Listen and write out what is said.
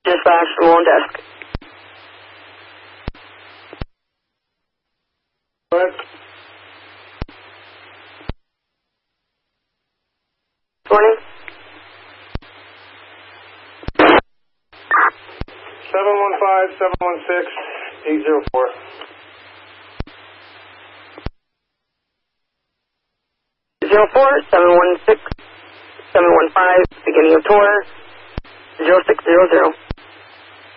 Dispatch, I'm on desk. What? 20? 715-716-804. 04-716-715, beginning of tour, 0600.